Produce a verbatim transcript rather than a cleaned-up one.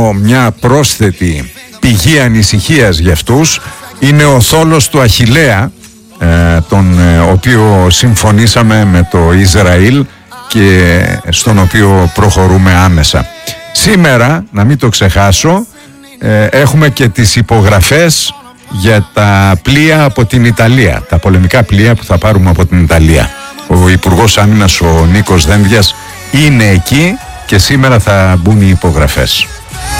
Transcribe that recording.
Μια πρόσθετη πηγή ανησυχίας για αυτούς είναι ο θόλος του Αχιλλέα, ε, τον ε, οποίο συμφωνήσαμε με το Ισραήλ και στον οποίο προχωρούμε άμεσα. Σήμερα, να μην το ξεχάσω, ε, έχουμε και τις υπογραφές για τα πλοία από την Ιταλία, τα πολεμικά πλοία που θα πάρουμε από την Ιταλία. Ο Υπουργός Άμυνας, ο Νίκος Δένδιας, είναι εκεί και σήμερα θα μπουν οι υπογραφές.